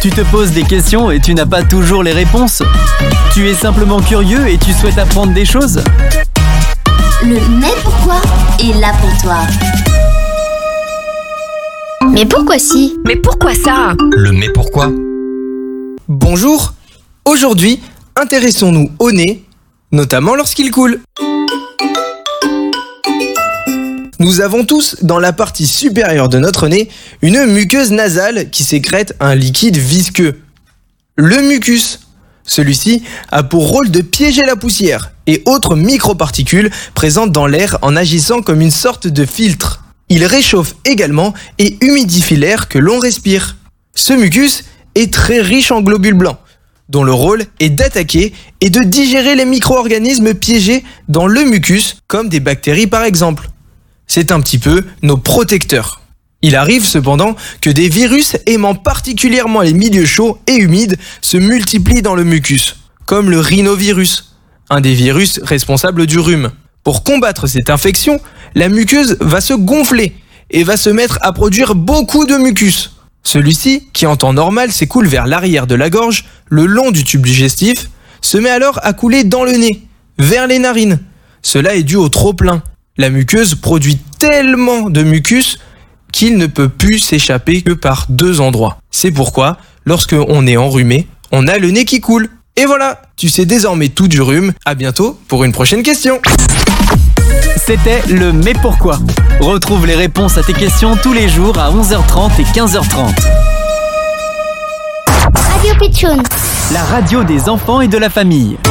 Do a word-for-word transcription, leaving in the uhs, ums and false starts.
Tu te poses des questions et tu n'as pas toujours les réponses. Tu es simplement curieux et tu souhaites apprendre des choses. Le mais pourquoi est là pour toi. Mais pourquoi si? Mais pourquoi ça? Le mais pourquoi? Bonjour. Aujourd'hui, intéressons-nous au nez, notamment lorsqu'il coule. Nous avons tous, dans la partie supérieure de notre nez, une muqueuse nasale qui sécrète un liquide visqueux. Le mucus. Celui-ci a pour rôle de piéger la poussière et autres microparticules présentes dans l'air en agissant comme une sorte de filtre. Il réchauffe également et humidifie l'air que l'on respire. Ce mucus est très riche en globules blancs, dont le rôle est d'attaquer et de digérer les micro-organismes piégés dans le mucus, comme des bactéries par exemple. C'est un petit peu nos protecteurs. Il arrive cependant que des virus aimant particulièrement les milieux chauds et humides se multiplient dans le mucus, comme le rhinovirus, un des virus responsables du rhume. Pour combattre cette infection, la muqueuse va se gonfler et va se mettre à produire beaucoup de mucus. Celui-ci, qui en temps normal s'écoule vers l'arrière de la gorge, le long du tube digestif, se met alors à couler dans le nez, vers les narines. Cela est dû au trop-plein. La muqueuse produit tellement de mucus qu'il ne peut plus s'échapper que par deux endroits. C'est pourquoi, lorsque on est enrhumé, on a le nez qui coule. Et voilà, tu sais désormais tout du rhume. À bientôt pour une prochaine question. C'était le mais pourquoi. Retrouve les réponses à tes questions tous les jours à onze heures trente et quinze heures trente. Radio Pitchoun. La radio des enfants et de la famille.